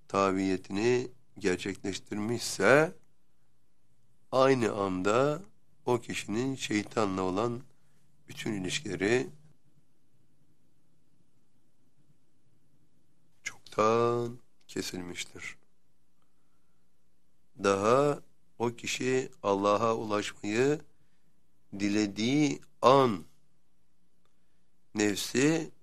tabiyetini gerçekleştirmişse aynı anda o kişinin şeytanla olan bütün ilişkileri çoktan kesilmiştir. Daha o kişi Allah'a ulaşmayı dilediği an nefsi